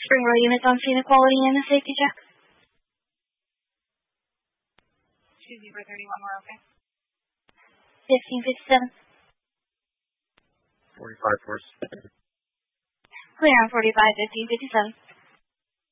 Spring Row units on scene, equality and a safety check. 2031, we're okay. 1557. 45 force. Clear on 45, 1557.